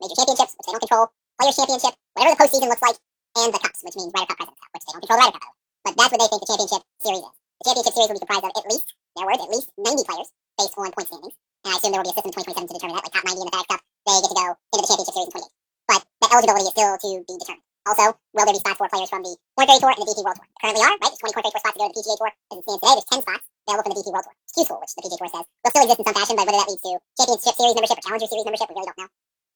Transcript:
major championships, which they don't control, Players' Championship, whatever the postseason looks like, and the Cups, which means Ryder Cup, President's Cup, which they don't control the Ryder Cup of. But that's what they think the championship series is. The championship series will be comprised of at least, their words, at least 90 players based on point standings. And I assume there will be a system in 2027 to determine that, like top 90 in the FedEx Cup, they get to go into the championship series in 28. But that eligibility is still to be determined. Also, will there be spots for players from the Korn Ferry Tour and the DP World Tour? There currently are, right? There's 20 Korn Ferry Tour spots to go to the PGA Tour. As it stands today, there's 10 spots available for the DP World Tour. It's useful, which the PGA Tour says will still exist in some fashion, but whether that leads to championship series membership or challenger series membership, we really don't know.